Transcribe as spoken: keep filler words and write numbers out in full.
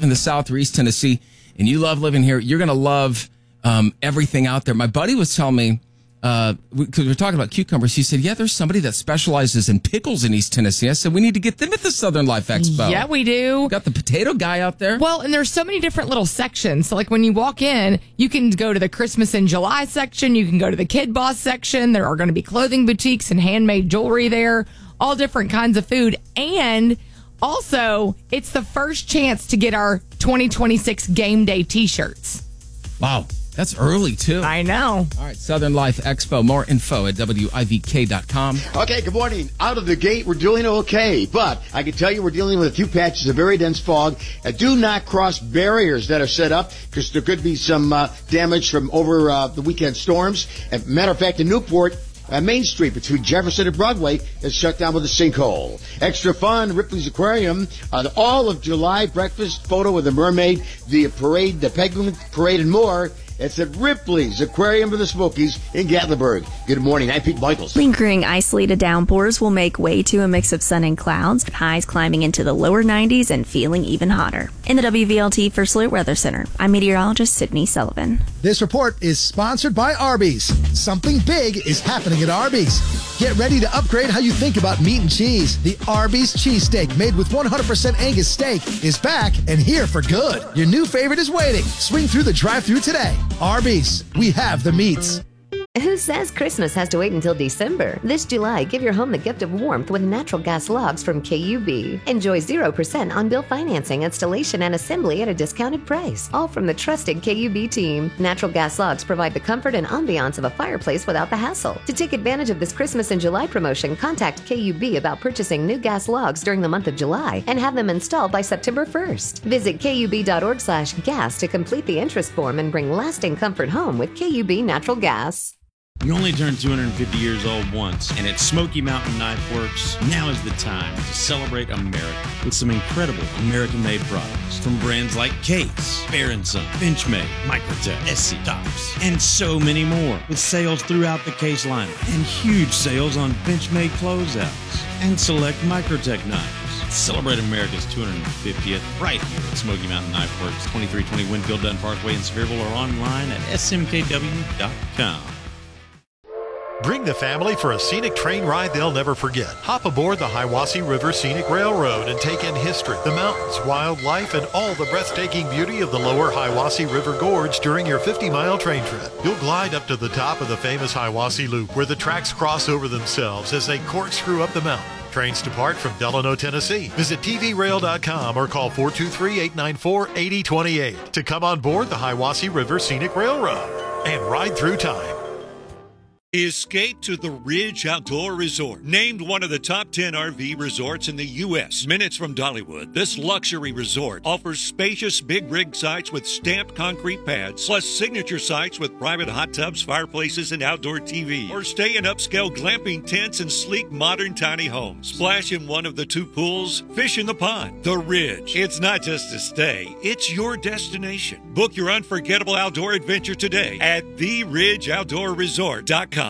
in the South or East Tennessee and you love living here, you're going to love um, everything out there. My buddy was telling me, because uh, we were talking about cucumbers, he said, yeah, there's somebody that specializes in pickles in East Tennessee. I said, we need to get them at the Southern Life Expo. Yeah, we do. We got the potato guy out there. Well, and there's so many different little sections. So, like, when you walk in, you can go to the Christmas in July section. You can go to the Kid Boss section. There are going to be clothing boutiques and handmade jewelry there, all different kinds of food. And also, it's the first chance to get our twenty twenty-six game day T-shirts. Wow. That's early, too. I know. All right, Southern Life Expo. More info at W I V K dot com. Okay, good morning. Out of the gate, we're doing okay. But I can tell you we're dealing with a few patches of very dense fog. Uh, do not cross barriers that are set up because there could be some uh, damage from over uh, the weekend storms. As a matter of fact, in Newport, Uh, Main Street between Jefferson and Broadway is shut down with a sinkhole. Extra fun, Ripley's Aquarium, uh, the all of July breakfast photo with the mermaid, the parade, the penguin parade, and more. It's at Ripley's Aquarium of the Smokies in Gatlinburg. Good morning. I'm Pete Michaels. Lingering isolated downpours will make way to a mix of sun and clouds, with highs climbing into the lower nineties and feeling even hotter. In the W V L T First Alert Weather Center, I'm meteorologist Sydney Sullivan. This report is sponsored by Arby's. Something big is happening at Arby's. Get ready to upgrade how you think about meat and cheese. The Arby's cheesesteak, made with one hundred percent Angus steak, is back and here for good. Your new favorite is waiting. Swing through the drive-thru today. Arby's, we have the meats. Who says Christmas has to wait until December? This July, give your home the gift of warmth with natural gas logs from K U B. Enjoy zero percent on-bill financing, installation, and assembly at a discounted price. All from the trusted K U B team. Natural gas logs provide the comfort and ambiance of a fireplace without the hassle. To take advantage of this Christmas in July promotion, contact K U B about purchasing new gas logs during the month of July and have them installed by September first. Visit kub.org slash gas to complete the interest form and bring lasting comfort home with K U B Natural Gas. You only turn two hundred fifty years old once, and at Smoky Mountain Knife Works, now is the time to celebrate America with some incredible American-made products from brands like Case, Bear and Son, Benchmade, Microtech, Essie, Tops, and so many more, with sales throughout the Case lineup and huge sales on Benchmade closeouts and select Microtech knives. Celebrate America's two hundred fiftieth right here at Smoky Mountain Knife Works, twenty-three twenty Winfield Dunn Parkway in Sevierville, or online at S M K W dot com. Bring the family for a scenic train ride they'll never forget. Hop aboard the Hiwassee River Scenic Railroad and take in history, the mountains, wildlife, and all the breathtaking beauty of the lower Hiwassee River Gorge during your fifty-mile train trip. You'll glide up to the top of the famous Hiwassee Loop, where the tracks cross over themselves as they corkscrew up the mountain. Trains depart from Delano, Tennessee. Visit T V rail dot com or call four two three, eight nine four, eight zero two eight to come on board the Hiwassee River Scenic Railroad and ride through time. Escape to the Ridge Outdoor Resort. Named one of the top ten R V resorts in the U S Minutes from Dollywood, this luxury resort offers spacious big rig sites with stamped concrete pads, plus signature sites with private hot tubs, fireplaces, and outdoor T V. Or stay in upscale glamping tents and sleek modern tiny homes. Splash in one of the two pools, fish in the pond. The Ridge. It's not just a stay, it's your destination. Book your unforgettable outdoor adventure today at the ridge outdoor resort dot com.